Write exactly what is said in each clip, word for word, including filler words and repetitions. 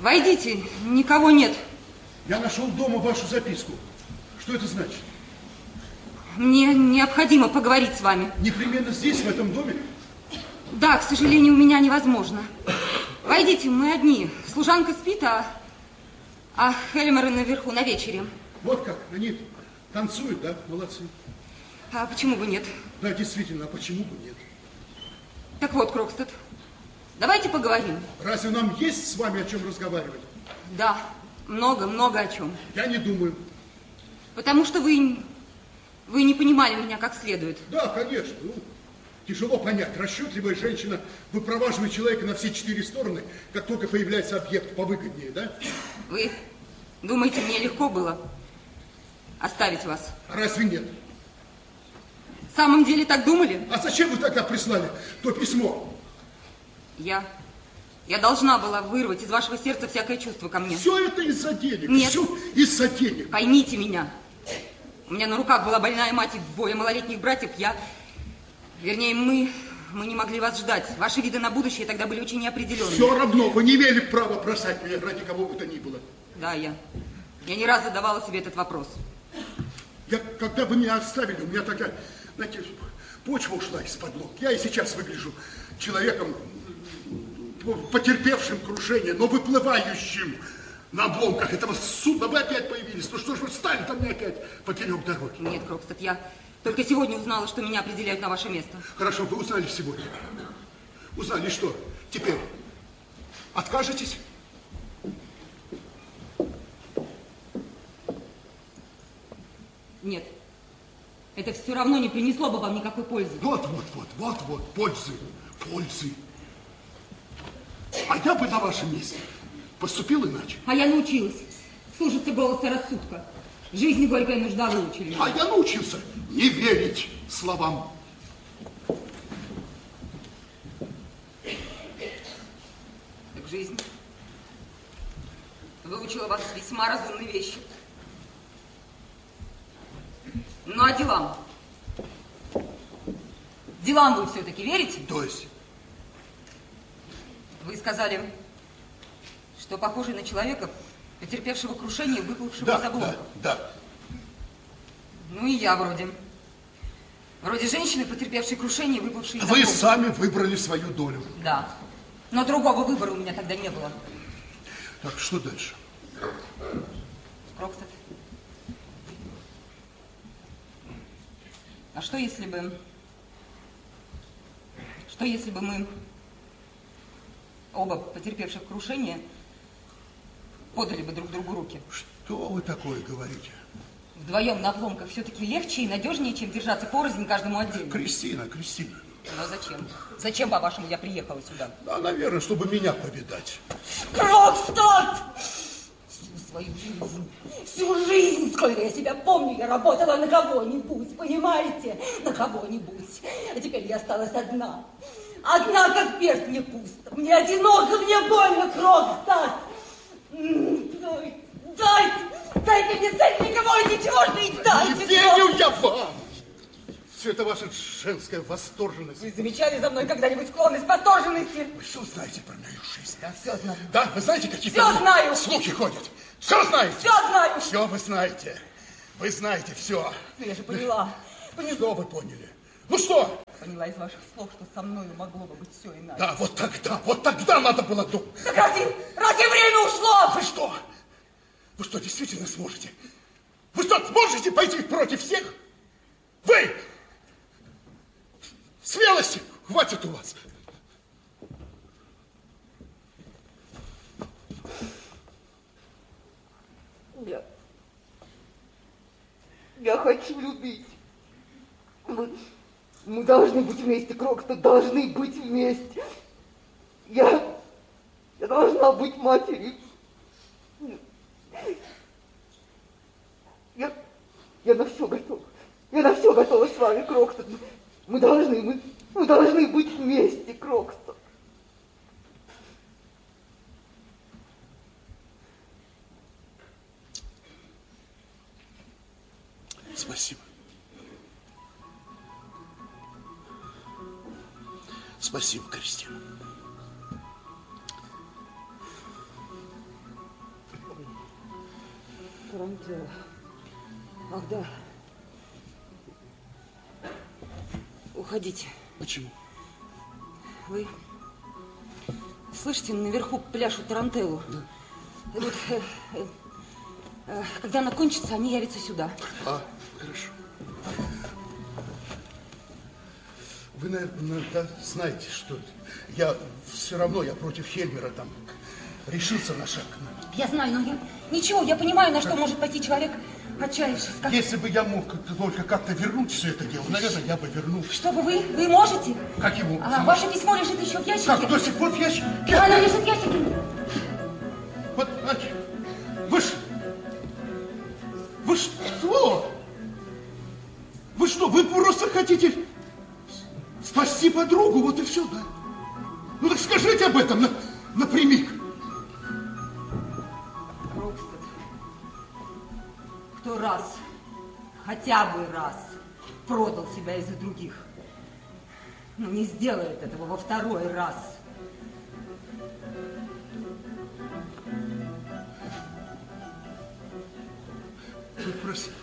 Войдите, никого нет. Я нашел дома вашу записку. Что это значит? Мне необходимо поговорить с вами. Непременно здесь, в этом доме? Да, к сожалению, у меня невозможно. Войдите, мы одни. Служанка спит, а, а Хельмеры наверху на вечере. Вот как, они танцуют, да? Молодцы. А почему бы нет? Да, действительно, а почему бы нет? Так вот, Крокстед, давайте поговорим. Разве нам есть с вами о чем разговаривать? Да, много-много о чем. Я не думаю. Потому что вы, вы не понимали меня как следует. Да, конечно. Ну, тяжело понять. Расчетливая женщина выпроваживает человека на все четыре стороны, как только появляется объект повыгоднее, да? Вы думаете, мне легко было оставить вас? А разве нет? В самом деле так думали? А зачем вы тогда прислали то письмо? Я... Я должна была вырвать из вашего сердца всякое чувство ко мне. Все это из-за денег. Нет. Все из-за денег. Поймите меня. У меня на руках была больная мать и двое малолетних братьев. Я... Вернее, мы... Мы не могли вас ждать. Ваши виды на будущее тогда были очень неопределенные. Все равно, вы не имели права бросать меня ради кого бы то ни было. Да, я... Я не раз задавала себе этот вопрос. Я, когда вы меня оставили, у меня такая, знаете, почва ушла из-под ног. Я и сейчас выгляжу человеком, потерпевшим крушение, но выплывающим на обломках этого судна. Вы опять появились. Ну что ж вы встали там мне опять поперек дороги? Нет, Крокстед, я только сегодня узнала, что меня определяют на ваше место. Хорошо, вы узнали сегодня. Узнали, что теперь? Откажетесь? Нет. Это все равно не принесло бы вам никакой пользы. Вот, вот, вот, вот, вот, пользы, пользы. А я бы на вашем месте поступил иначе. А я научилась слушаться голоса рассудка. Жизнь горькая нужда выучили меня. А я научился не верить словам. Так жизнь выучила вас весьма разумные вещи. Ну, а делам? Делам вы все-таки верите? То есть? Вы сказали, что похожий на человека, потерпевшего крушение, выплывшего Да, из обломков. да, да. Ну и я вроде. Вроде женщины, потерпевшей крушение, выплывшей из Вы обломков. сами выбрали свою долю. Да. Но другого выбора у меня тогда не было. Так, что дальше? Крокстед. А что если бы... Что если бы мы, оба потерпевших крушение, подали бы друг другу руки? Что вы такое говорите? Вдвоем на обломках все-таки легче и надежнее, чем держаться порознь каждому отдельно. Кристина, Кристина. Но зачем? Зачем, по-вашему, я приехала сюда? Да, наверное, чтобы меня повидать. Крокстед! Всю свою жизнь, всю жизнь, сколько я себя помню, я работала на кого-нибудь, понимаете? На кого-нибудь. А теперь я осталась одна. Одна, как перст, мне пусто. Мне одиноко, мне больно, Крокстед. Дай, дайте, дайте мне с этим никого и ничего жить, дайте. Не верю я вам! Все это ваша женская восторженность. Вы замечали за мной когда-нибудь склонность к восторженности? Вы все знаете про мою жизнь. Я все знаю. Да, вы знаете, какие Все знаю. слухи ходят? Все знаете? Все знаю. Все вы знаете. Вы знаете все. Ну, я же поняла. поняла. Что вы поняли? Ну что? Поняла из ваших слов, что со мною могло бы быть все иначе. Да, вот тогда, вот тогда надо было думать. Так разве, разве время ушло? Вы что? Вы что, действительно сможете? Вы что, сможете пойти против всех? Вы! Смелости хватит у вас. Я... Я хочу любить. Мы, мы должны быть вместе, Крокстед, должны быть вместе. Я... Я должна быть матерью. Я... Я на все готова. Я на все готова с вами, Крокстед. Мы должны, мы, мы должны быть вместе, Крокстед. Спасибо. Спасибо, Кристина. Тарантелло. Ах, да. Уходите. Почему? Вы слышите, наверху пляшут тарантеллу. Да. И вот, э, э, э, когда она кончится, они явятся сюда. А, хорошо. Вы, наверное, да, знаете, что я все равно, я против Хельмера там решился на шаг. Я знаю, но я... Ничего, я понимаю, на что может пойти человек, отчаявшись. Как... Если бы я мог только как-то вернуть все это дело, наверное, я бы вернул. Что бы вы, вы можете? Как ему? А, ваше письмо лежит еще в ящике. Как, до сих пор в ящике? Да, оно лежит в ящике. Вот, а, вы ж... Вы что? Вы что, вы просто хотите спасти подругу, вот и все, да? Ну так скажите об этом на, напрямик. Крокстед, кто раз, хотя бы раз, продал себя из-за других, но не сделает этого во второй раз. Вы простите.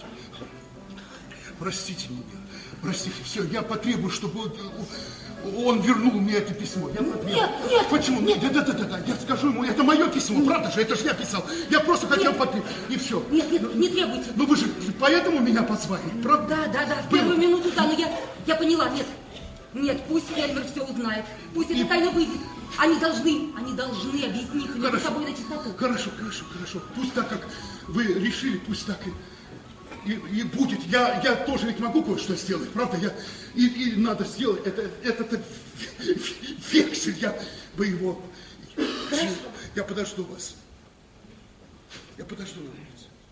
Простите меня. Простите, все, я потребую, чтобы он, он вернул мне это письмо. Я потребую. Нет, нет. Почему? Нет, да, да, да, да, я скажу ему, это мое письмо, нет. Правда же, это же я писал. Я просто хотел потребовать, и все. Нет, нет, не требуйте. Ну вы же поэтому меня позвали, правда? Да, да, да, в первую минуту, да, но я, я поняла, нет. Нет, пусть Хельмер все узнает. Пусть И... эта тайна выйдет. Они должны, они должны объясниться между Хорошо. собой на чистоту. Хорошо, хорошо, хорошо. Пусть так, как вы решили, пусть так и... И, и будет. Я, я тоже ведь могу кое-что сделать, правда? Я, и, и надо сделать. Это, этот вексель, я бы его... Хорошо. Я подожду вас. Я подожду на улице.